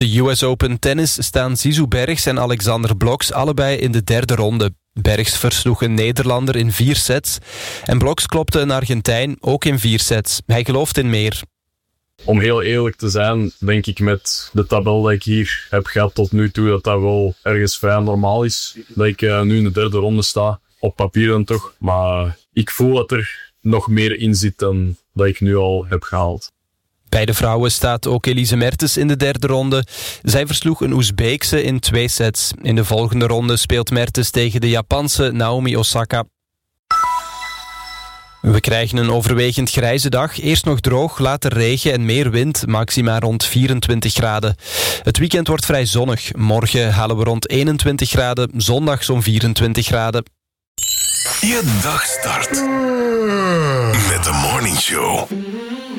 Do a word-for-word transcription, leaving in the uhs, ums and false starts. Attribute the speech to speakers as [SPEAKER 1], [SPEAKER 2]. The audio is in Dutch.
[SPEAKER 1] de U S Open Tennis staan Zizou Bergs en Alexander Bloks allebei in de derde ronde. Bergs versloeg een Nederlander in vier sets. En Bloks klopte een Argentijn ook in vier sets. Hij gelooft in meer.
[SPEAKER 2] Om heel eerlijk te zijn, denk ik met de tabel die ik hier heb gehad tot nu toe, dat dat wel ergens vrij normaal is. Dat ik uh, nu in de derde ronde sta. Op papier dan toch. Maar ik voel dat er nog meer in zit dan dat ik nu al heb gehaald.
[SPEAKER 1] Bij de vrouwen staat ook Elise Mertens in de derde ronde. Zij versloeg een Oezbeekse in twee sets. In de volgende ronde speelt Mertens tegen de Japanse Naomi Osaka. We krijgen een overwegend grijze dag. Eerst nog droog, later regen en meer wind, maxima rond vierentwintig graden. Het weekend wordt vrij zonnig. Morgen halen we rond eenentwintig graden, zondag zo'n vierentwintig graden.
[SPEAKER 3] Je dag start met de Morning Show.